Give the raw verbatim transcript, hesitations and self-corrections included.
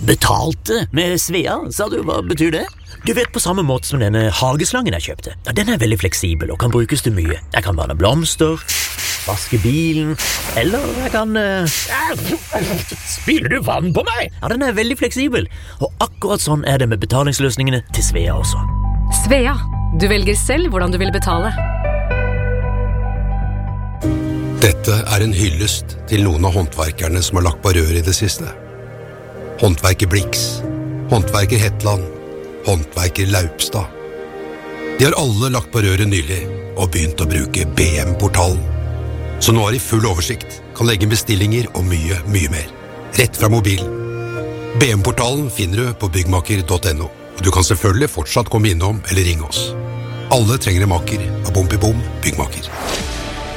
Betalte med Svea, sa du, hva betyr det? Du vet på samme måte som denne hageslangen jeg kjøpte. Ja, den er veldig fleksibel og kan brukes til mye. Jeg kan vanne blomster, vaske bilen, eller jeg kan... Uh... Spiller du vann på meg? Ja, den er veldig fleksibel, og akkurat sånn er det med betalingsløsningene til Svea også. Svea, du velger selv hvordan du vil betale. Dette er en hyllest til noen av håndverkerne som har lagt på rør i det siste. Håndverker Blix, håndverker Hetland, håndverker Laupstad. De har alle lagt på røret nylig og begynt å bruke B M-portalen. Så nå har de full oversikt, kan legge bestillinger og mye, mye mer. Rett fra mobilen. B M-portalen finner du på byggmaker punktum no, og du kan selvfølgelig fortsatt komme innom eller ringe oss. Alle trenger en maker av Bom i Bom Byggmaker.